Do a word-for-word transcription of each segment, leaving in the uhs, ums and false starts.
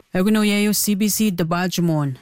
Eguno yayo C B C Dabajmon.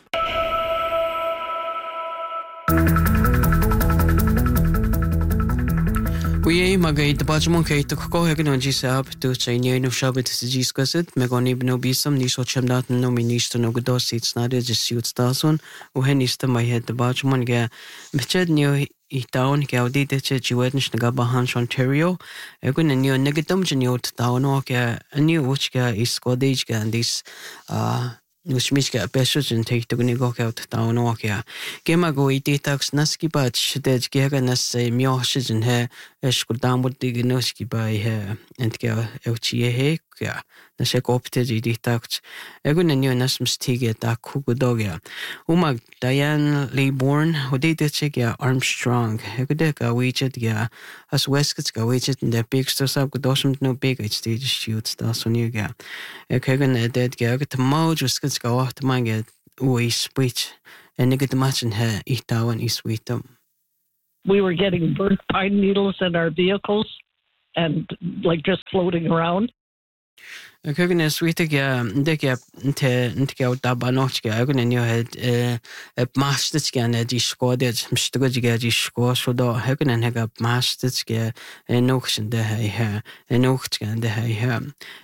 We magay Dabajmon kay Toko Eguno Gisab to China no Shabbat Giscasit, Megoni no Bisam, Niso Chamdat no Minister no Godos, it's not a suit Stason, who henista my head Dabajmon ga Meched new. I town gaudi de Jewish Nagabahan Ontario. Egun a new negatum genute town oka a new Wuchka is Scottish and this uh Nushmishka Peshes and take to Nigok out town oka. Gemago it detax Naski batch that Gaganas a mioshis in her Eshkudam would dig Noski by her and Ga Elchie. Na sé opted I detact. Egun a new Nasmus Tiget a Kugudogia. Umag Diane Lee Bourne, who did the Armstrong. Egudeka widget ya as Weskets go widget in the big stores up with awesome no big it's the shoots that's on you ga. Egan a dead gag to Moj Weskets go off the manga we switch and nigga the match in her Itawan is sweet them. We were getting burnt pine needles in our vehicles and like just floating around. Egan is sweet again, they get into out Dabanochka, Egan in your head, a master scan at the squad, Mstugaji score, so do Egan and Hega master scare, an auction the hay, an auction the hay,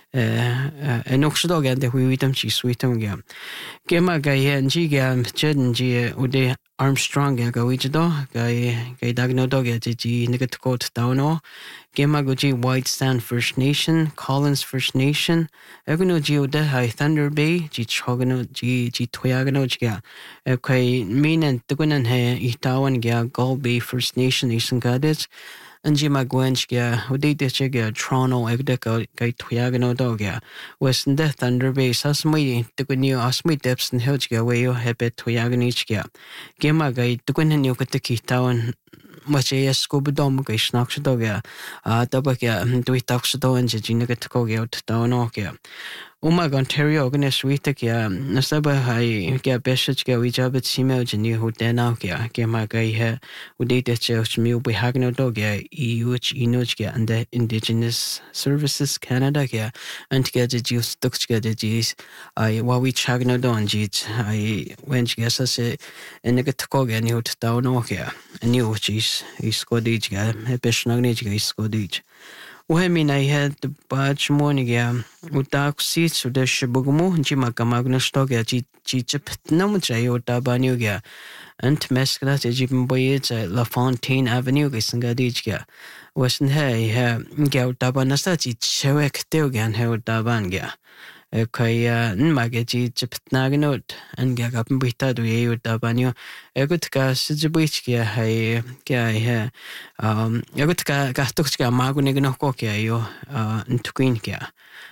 an auction dog and the wee them she sweet them again. Gemma Gay and Gigam, Jedden G, Ude Armstrong, Gawichado, Gay Gay Dagno dog at G, Nigatcoat Downo. Gemagoji White Stand First Nation, Collins First Nation, Eguno Geodehai Thunder Bay, G Chogano, G G Toyagano Gia, Equay Mean and Tugunan He, Itawan Gia, Gull Bay First Nation, Nation Goddess, and Jima Gwenchgia, who did the Chiga, Trono, Egdeco, Guy Toyagano Dogia, Western Death Thunder Bay, Sasmui, Tugunio, Asmi Depths and Hilchga, where you have it Toyaganichgia. Gema Guy, Tugunan Yokatiki Town. Much a scuba dom gish knocks doga, uh, Dabaga, do it talks to and Gina get to go out down Okia. Umag Ontario, Gnes Witakia, Nasaba Hai, get Beshach go each other, Simel, Genu, who then Okia, Gema Gay here, who did the church meal be Hagno Dogia, E U H Inochia, and the Indigenous Services Canada, and get the juice Duxka the G's, I, while we Chagno Don G's, I went guess as a Negatoga, new down Okia, and new cheese, is Scottish, a Beshnagnig is Scottish. When I had the badge morning, with dark seats with the Shibugumu, Jimaka Magnastoga, Chichip, Namucha, or Tabanuga, and Mesclat, Jim Boyet, La Fontaine Avenue, Sangadijga. Western Hay, Gau Tabanasati, Chewek Teogan, Held Tabanga. Kaya Nmagaji Chipnaganot and Gagapin Bita do you Tabanio. A good gas, Jibuichia, hay, Gay, um, a good Gastuka, Magunigano Kokia, you, uh, into Queenkia.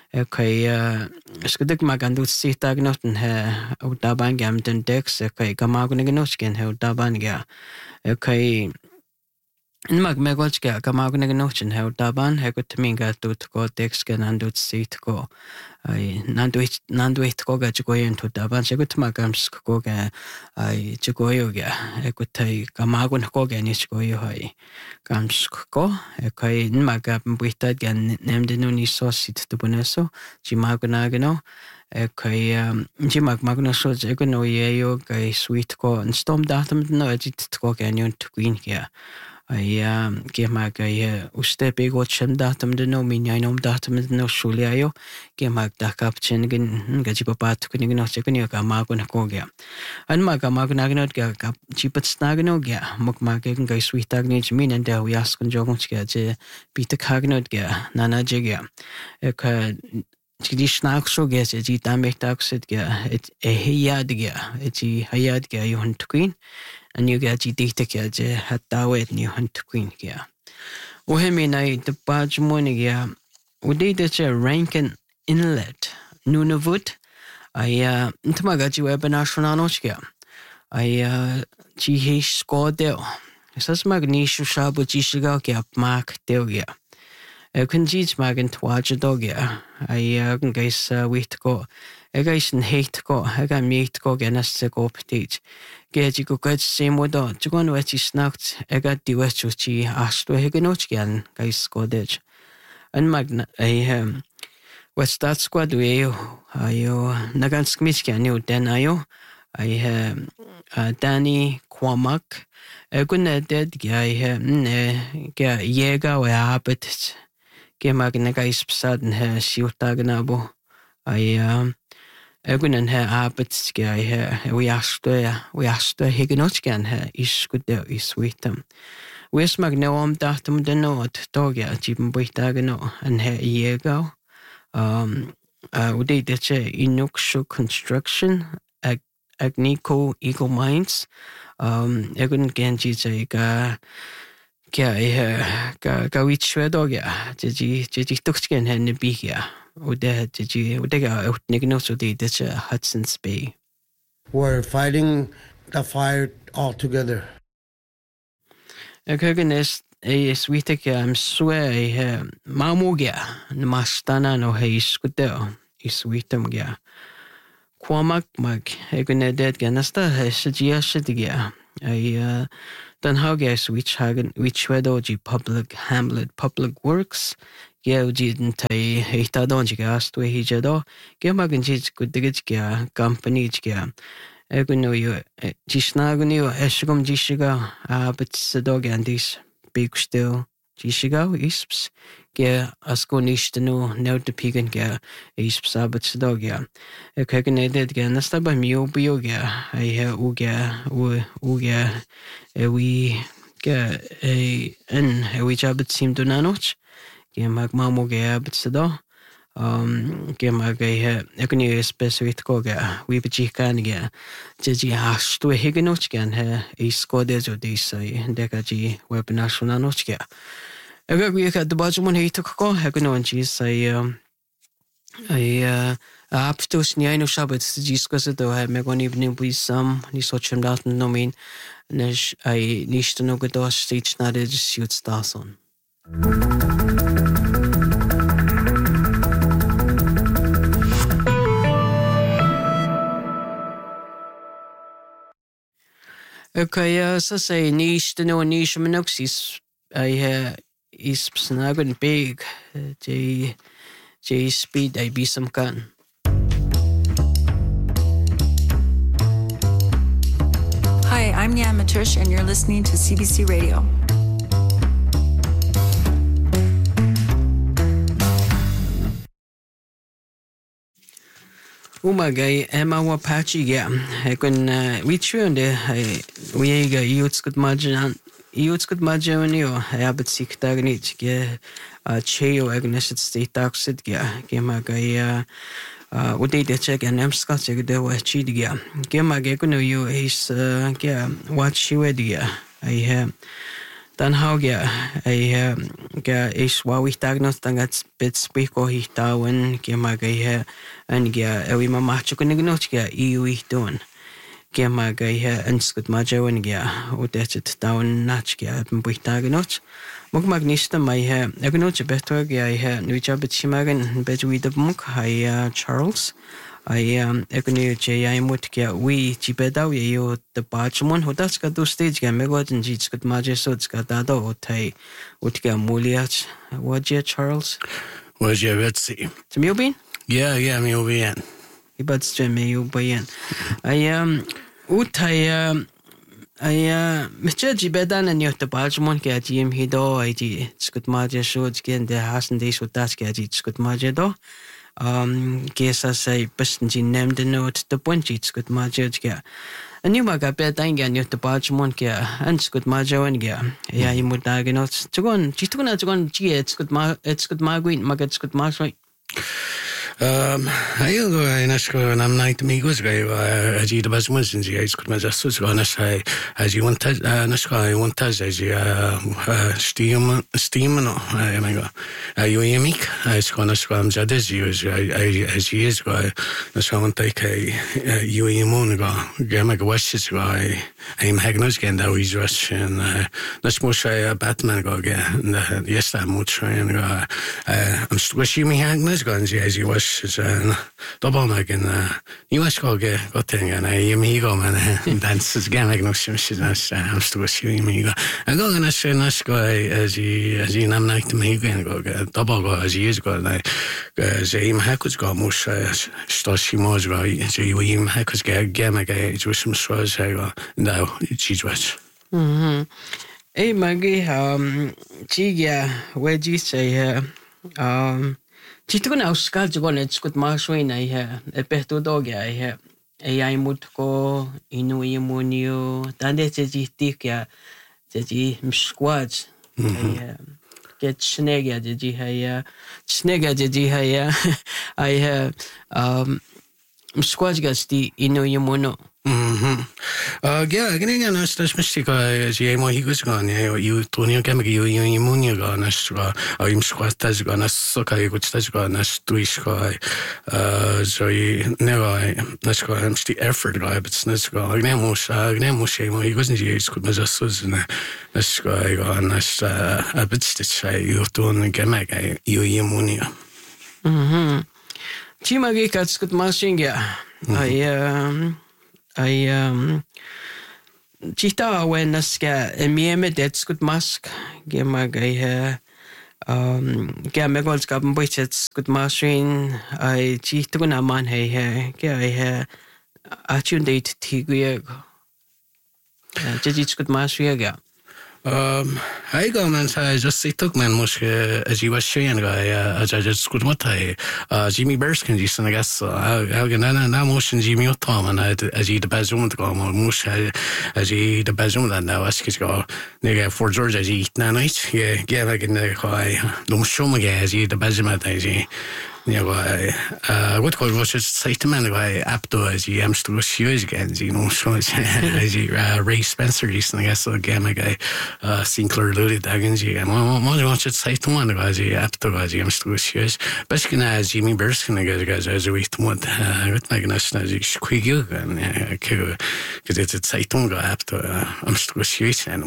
Kaya Skudik Magandu Sitagnot and her Tabangam, then Dex, a Kay Gamaguniganochkin, held Tabanga. Okay. In mag Megolska, Gamaguniganochen, held Taban, Hegotaminga, do to go Dexkin and do seat go. I Nanduit Nanduit Goga Jugoyan to Daban, Segutmagams Goga, I Jugoyoga, Equate Gamagun Goga, Nisgoyo, I Gamsko, Equay Nmagab Buita again, named the Nuni Sosit to Boneso, Jimagunagano, Equay Jimag Magnaso, Egono Yeo, Guy Sweet Go, and Storm Datum, no edit to go again to Queen here. I gave my guy Uste big watch him datum the no mean I know datum no Shulio, gave my duck up chinigin, Gajipapat, Kunigno, Chikunioka, Magun Kogia. And Maga Magnagnot Gagap, Chipat Snaganogia, Mokmagan Guy Sweet Agnage mean and there we ask on Jogonska, Peter Cagnot Gia, Nana Jigia. Chidi Snaxo gets a Gitamek taxit Gia, it's a Hayadgia, it's a Hayadgia, you want to queen. And you get the data catcher had Dawet new hunt queen here. Wohemi night the badge morning here. We did a Rankin Inlet, Nunavut. I uh, Tamagaji Webanationanochia. I uh, G H scored there. Sas Magnesia Shabu Gishiga Mark Delia. I can teach Magan to watch a dog here. I uh, guess uh, wait to go. I guess and hate to go. I got me to go get us to go teach. Get you go get same with dog. To go on what you snacked. I got the west of G. Asked to Heganochian, guys, Scottish. And Magna, I um, West that squad we ayo nagansk michigan you den ayo I have Danny Quamak Eguna dead guy ga yega we habit gemag negais psaden he siutagnabo I um Egunen he habits guy he we asked we asked higenotgan he is good there is with them. Wes magneom datum de not dog ya jibin buitagano and he yego um uh we did Inukshu construction ag Agnico Eagle Mines um egun genji je ga ga ga ga wichwe dog ya jeji jeji tuksgen hen bi ya ude jeji ude ga utnigno so de de Hudson's Bay. We're fighting the fire all together. Egun is is we take um swe mamugia namastana no he skudo is witum ya Quamak mag egun dead ganasta hesgia shidigia I dan hauges which hagen which wedoji public hamlet public works yeah didn't I hate don't you asked where he jado gemagin jits good digga company jga egun no you jisnaguni esgum jishiga uh but dog and this big still jishiga isps ge asko nicht no no de pigen ge isps aber dog ja e kegen edet ge nasta ba mi obio ge I he u ge u u ge e we ge e en e we jabet sim do nanoch ge mag mamo ge abet do um ge mag he e kun you specific go ge we be kan ge jeji has to higenoch gen he is go de jo de sai de ga ji webinar sunanoch ge Ega we had the budget he took go hegno and cheese I um I up to sniano shabbat discuss do have me gon evening with some ni sochim dat no mean nish I nicht no gedos stage na de shoot stars on. Okay, uh, so say nicht no nish minoxis I is snagun big J J speed I be some gun. Hi, I'm Yan Matush and you're listening to C B C Radio. Umagay Emma Wapachi yeah. I can we tune the we ga youths good margin youths good margin you habit sick tagnit ge cheo agnesit state taxit ge gemagay uh what they check and I'm scott check the wa chi ge gemagay kuno you is ge watch you dia I have dan how ge I ge is wa we tagnot tangat bit speak or he tawen gemagay and ge we mama chukunignoch ge you we doing gemagay önskut majo and ge o det down natch ge buitagnot Mug magnista mai he agnoch better ge I ha nu job chimagan bet we the muk I Charles I um egnu je I mut ge we jibedau ye yo the bachmon hodas ka do stage ge megodin jitskut maje sots ka dado otai utge muliach what je Charles was je vetsi Tmilbin yeah yeah me over yan ibats je me you bayan I um utai um I uh Mister Jibedan and your bachmon ge jim hido I ji skut maje sots gen de hasen de sotas ge jitskut maje do um gesa say person ji named the note the bunchi skut maje ge and you maga bet dang gan your bachmon ge and skut maje and ge ya you mut dagenot chugon jituna chugon ji skut ma skut maguin magat skut ma Um, I go in a school and I'm night amigos guy as you the best ones in the ice could just so on a say as you want to uh sky want to as you uh steam steam no I my god uh you emic I gonna scrum that is you as you is guy so want take a you immune go game go watches guy I'm hagnos again that is Russian uh let's more say Batman go again yes I'm more trying uh I'm wishing me hagnos guns as you was is uh, double making uh, you must go get got thing and I am ego man that's again like no shit I'm still shooting me go I go gonna say nice guy as he as he I'm like to me going go get double go as he is go like as he hackers go mush sto she mos go so you hackers get game again it was some so say go no she's what mhm eh magi um chiga where do you say um Chitko na uskal jo ne skut masoi na ihe e perto dogia ihe e ai mutko inu imunio tande te jitika te ji squad e get snega de ji haya snega de ji haya I um squad gasti inu imuno Mhm. Uh, yeah, gini nga nas tas mistika as ye mo higus gan ye you Tony Gamma you you munia gan nas uh im squatas gan nas soka ye gutstas gan nas tuiska uh so ye never nas go am sti effort guy but nas go gnemo sa gnemo she mo higus ni ye skut mas asus na nas go gan nas a bit stitch you Tony Gamma you you munia mhm Chimagi katskut masinga I um I um Chita awareness ga emieme detskut mask gema ga um ga megols ga boichets good machine I chita na man he he ga I atundate tiguye jejits good machine ga Um, I go man say just say took man mush as you was saying guy as I just good what I uh Jimmy Berskin just I guess I I get na na motion Jimmy Tom and as he the bazum to go mush as he the bazum that now as go nigga for George as he na night yeah yeah like in the guy no show me as he the bazum at he yeah, uh, what called was just say to man guy apto as he am still shoes again, you know, so as he Ray Spencer just I guess again my guy uh Sinclair Ludi Daggins yeah, what I want to say to one guys he apto as he am still shoes, but can as Jimmy Berskin guys as we to what with my goodness as he squeak you and because it's say to go apto I'm still shoes and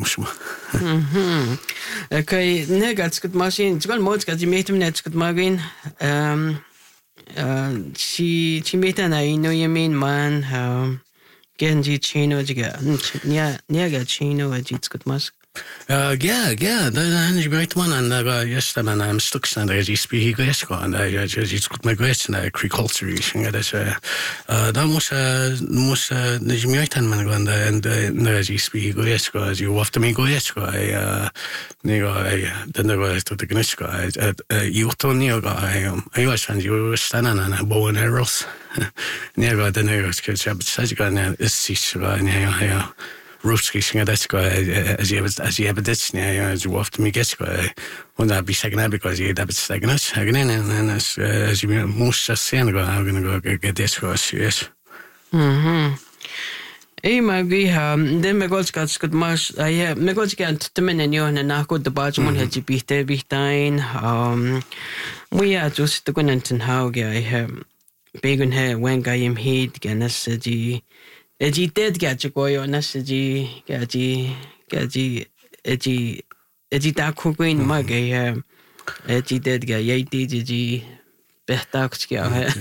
mhm okay negats good machine it's got mods got you made him net good magin um Uh, she she made an I know you mean man um Genji Chino jiga nya nya ga Chino a jits good mask uh yeah yeah then you right one and uh yes man I'm stuck stand as you speak yes go and I just it's good my question I agriculture thing that uh that was uh was uh the Jamaican man go and and as you speak yes go as you have to me go yes go I uh nego I then there was to the gnish go I you told me go I I was and you were standing on a bow and arrows nego then I was good job such go and it's go yeah Ruski singer that's go as you as you ever did yeah as you often me guess go when that be second because you that second us again and then as as you most just saying go I'm going to go get this go yes mhm eh magi um then me gols got good mas I me gols get to men you and na go the badge mon het bihte bihtain um we are just the gunenten how I have begun here when guy im head ganas di Eji dead gadget go on Nasaji Gaji Gaji Eji Eji Daku Green Mug Eji dead guy Yati Gigi Bertaxia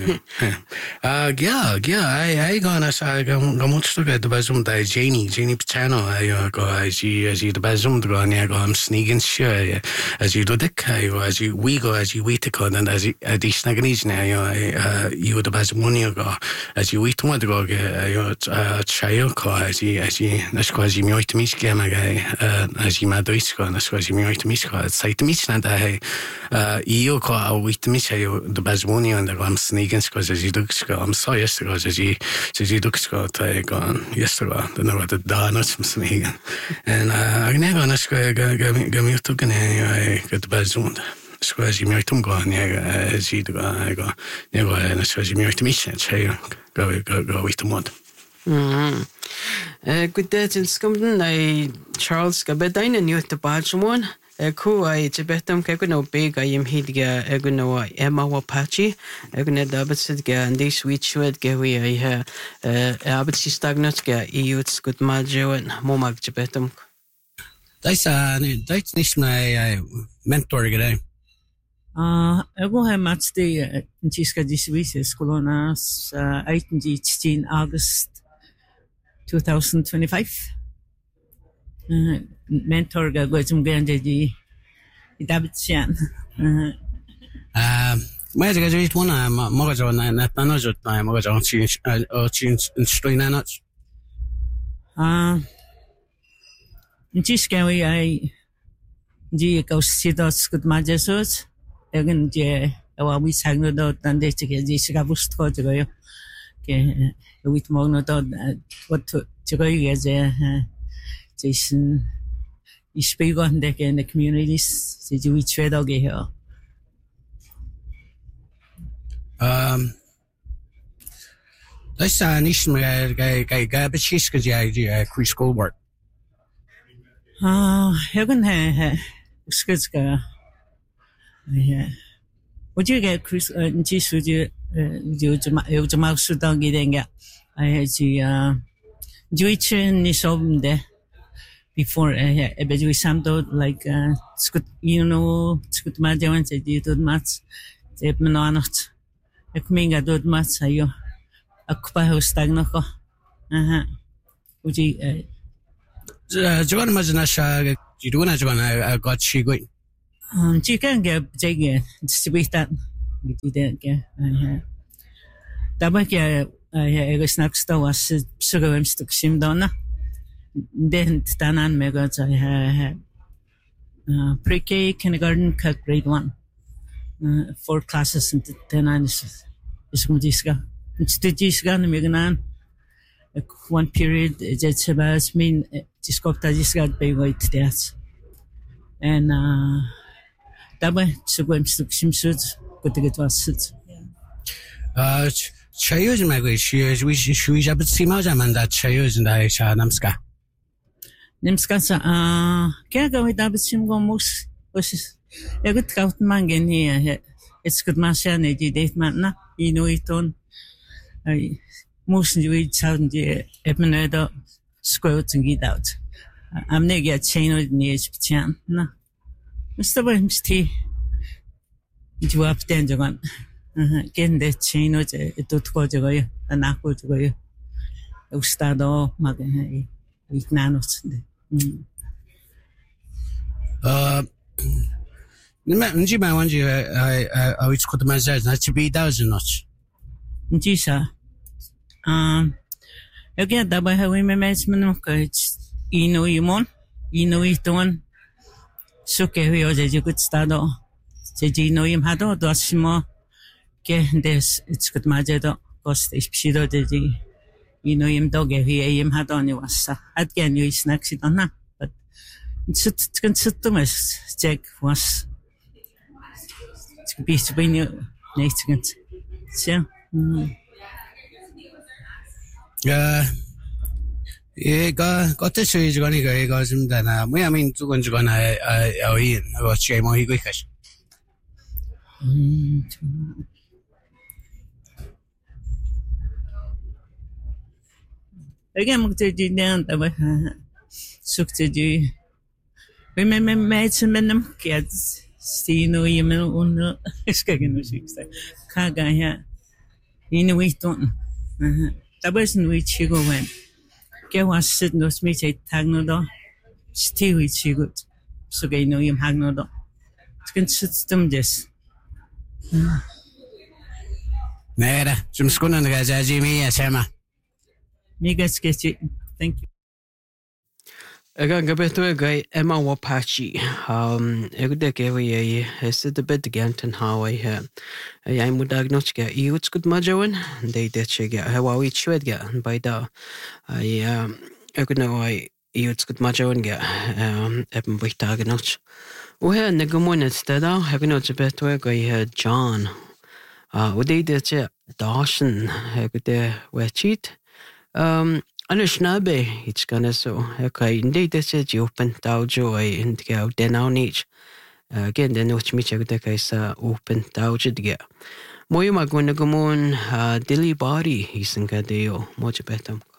uh yeah yeah I I gonna say go much to get the bazum da Janie Janie Pichano I go as you as you the bazum go and I go I'm sneaking sure as you do the I as you we go as you wait to go and as you at the snaggies now I you the bazum go as you wait to go get uh chayo go as you as you that's cause you me to me game guy as you mad is go that's cause you me to me go say to me and I uh you go wait to me chayo the Money and I'm sneaking because as you look, I'm sorry yesterday as you as you look, I gone yesterday. Then I got the donuts I'm sneaking, and I never gonna go go go me to go I got the best one. So as you might come go yeah as you go I go never and so as you might miss it say go go go with the mod. Mhm. Eh good day in Scotland I Charles Gabedain and you the badge one. Ko ai te betam ka no big I am hidga eguno Emma Wapachi egune dabetsid ga ndi switch wed ga we I ha abet si stagnat ga iuts good majo and momag te betam That's uh that's nicht my mentor today. Uh, ako hai matchday nchiska diswis skolonas eighteen August twenty twenty-five. Uh, mentor ga gwajum gande di idabtsian. Um, maar ik zeg gewoon, maar maar zo na na na zo na maar zo change change instruinen dat. Ah, nchiska we ai ji kausidos kut majesot. 여긴 이제 와위 상로도 단데 저게 이제 시가 부스터 저거요. 게 여기 먹는도 what 저거 이제 제신 이 스피거한데 게 in the communities 이제 we trade 오게 해요. Um, let's uh nicht mehr gai gai gai beschis ge ja ja school work. 아, 여긴 해 스크스가 예. 어제가 크리스 인지 수지 요즘 요즘 학수당 기den가 아지 아 주이친 니sob인데 before 에 에베지 삼도 like 스쿠 you know 스쿠 마제원 제디 도마츠 제프노아노츠 에크밍가 도마츠 아요 아쿠파 호스타그노코 아하 우지 저 저건 맞나 샤 지도나 저건 got chigo. Um, chicken get jiggy, distributed. We did get. Dabake, I was next to was sugar and stuck sim donna. Then Tanan Megas, I had pre K, kindergarten, cut grade one. Uh, four classes in ten anos. Is Mudiska. It's the Gisgan Meganan. One period, it's about mean, Discopta Gisgat by white deaths. And, uh, dabei sugo imstuk simsud gotiget wasut. Uh, chayos ma go shi we shi ja bit sima ja man da chayos da sha namska. Namska sa ah kaya ga wit dabit sim go mus was egut kaut man gen hier it's good masha ne di date man na ino iton ai mus ni we sound di ebnedo squat and get out. I'm ne get chain ni espchan na. Mister Wimsty, you up then, Jogan. Again, the chain was a good go to go, and I go to go. I start all Magan, with nanos. Uh, Njima, one year I was called myself, not to be thousand knots. Jisa. Um, again, that by how we met Manokage, you know, you mon, you know, it one. Suke huyo je good stado je ji no im hado dosimo ke des it's good majedo cost is psido je ji ino im doge huyo im hado ni wasa at gen you snacks it on but it's it's considerable check was it's be to be new next second so yeah 예, 가, 겉에 저희 주관이가 이거 좀 되나, 뭐야, 민, 두건 주관, 아, 아, 여인, 뭐, 지금 뭐, 이거, 이거. 음, 이게 뭐, 저기, 내한테, 뭐, 숙제지. 왜냐면, 매일 매일 게, 스티노, 이면, 오늘, 스카기노, 식사. 가가야, 이누이톤, 따버슨 위치고, 웬. Ke was sit no smith e tagno do stiwi chigut so ge no yim hagno do skin system des Nera zum skuna nga jaji mi ya sama mega sketchy thank you. Again, gabeto guy Emma Wapachi. Um, egde kewe is the bed again ten Hawaii here. I would diagnose get you good majoin. They did she get how we should get by the I um I could know I you good majoin get um even by diagnose. We had Nagamun instead of having no beto guy had John. Uh, what they did Dawson, I could there were cheat. Um Anders nabe it's gonna so okay indeed this is open down joy and go then on each again then which me check the case open down to get more you might go to go on dilly body he's in gadeo much better